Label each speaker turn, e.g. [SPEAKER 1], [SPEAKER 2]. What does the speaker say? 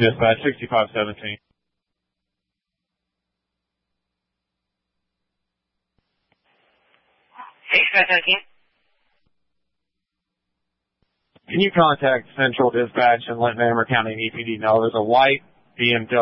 [SPEAKER 1] Dispatch 6517. Can you contact Central Dispatch and let Manor County EPD know there's a white BMW